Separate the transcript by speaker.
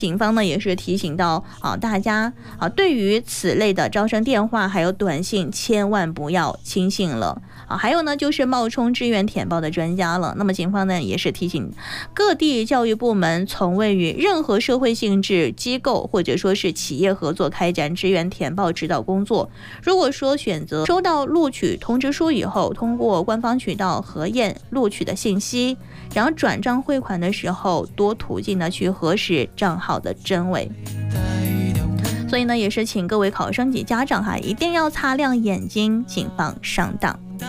Speaker 1: 警方呢也是提醒到大家对于此类的招生电话还有短信，千万不要轻信了还有呢就是冒充志愿填报的专家了。那么警方呢也是提醒各地教育部门，从未与任何社会性质机构或者说是企业合作开展志愿填报指导工作。如果说选择收到录取通知书以后，通过官方渠道核验录取的信息，然后转账汇款的时候，多途径的去核实账号的真伪。所以呢，也是请各位考生及家长一定要擦亮眼睛，谨防上当。